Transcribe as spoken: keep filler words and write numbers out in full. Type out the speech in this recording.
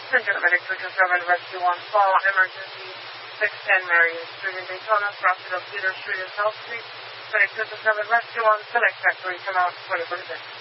Central Medic two two seven, Rescue one, call emergency six ten Marion Street in Daytona, crossing of Peter Street and South Street. Medic two two seven, Rescue one, select factory, come out twenty percent.